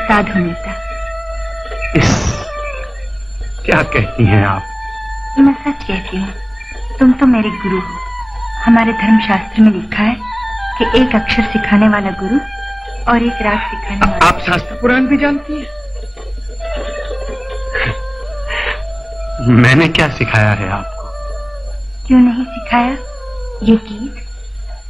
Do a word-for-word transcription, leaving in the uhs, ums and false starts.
साधु मिलता। इस क्या कहती हैं आप? मैं सच कहती हूँ, तुम तो मेरे गुरु हो। हमारे धर्मशास्त्र में लिखा है कि एक अक्षर सिखाने वाला गुरु और एक राग सिखाने वाला। आप शास्त्र पुराण भी जानती हैं? मैंने क्या सिखाया है आपको? क्यों नहीं सिखाया? ये गीत